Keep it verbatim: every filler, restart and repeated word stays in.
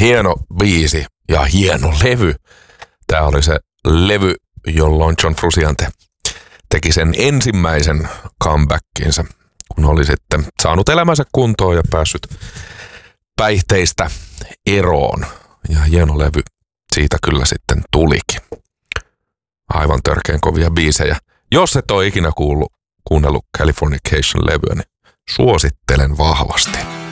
hieno biisi ja hieno levy. Tämä oli se levy, jolloin John Frusciante teki sen ensimmäisen comebackinsa, kun oli sitten saanut elämänsä kuntoon ja päässyt päihteistä eroon. Ja hieno levy siitä kyllä sitten tulikin. Aivan törkeän kovia biisejä. Jos et ole ikinä kuullut, kuunnellut Californication-levyä, niin suosittelen vahvasti.